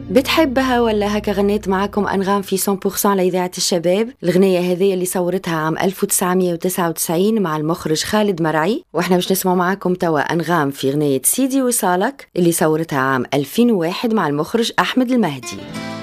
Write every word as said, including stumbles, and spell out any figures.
بتحبها ولا هكا غنيت معاكم أنغام في مية بالمية لإذاعة الشباب. الغنية هذه اللي صورتها عام ألف وتسعمية وتسعة وتسعين مع المخرج خالد مرعي، وإحنا باش نسمع معاكم توا أنغام في غنية سيدي وصالك اللي صورتها عام ألفين وواحد مع المخرج أحمد المهدي.